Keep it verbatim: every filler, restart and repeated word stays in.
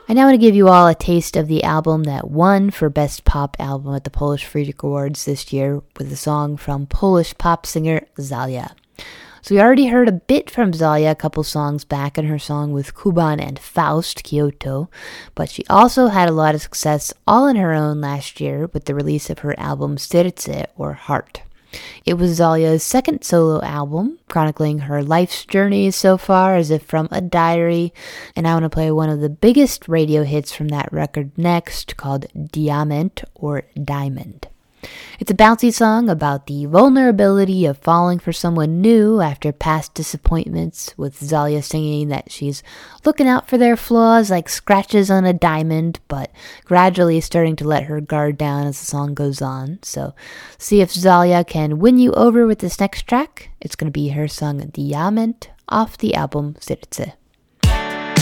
I now want to give you all a taste of the album that won for Best Pop Album at the Polish Freak Awards this year with a song from Polish pop singer Xalia. So we already heard a bit from Xalia a couple songs back in her song with Kuban and Faust, Kyoto, but she also had a lot of success all on her own last year with the release of her album Serce, or Heart. It was Xalia's second solo album, chronicling her life's journey so far as if from a diary, and I want to play one of the biggest radio hits from that record next, called Diament, or Diamond. It's a bouncy song about the vulnerability of falling for someone new after past disappointments, with Xalia singing that she's looking out for their flaws like scratches on a diamond, but gradually starting to let her guard down as the song goes on. So see if Xalia can win you over with this next track. It's going to be her song Diament off the album Serce.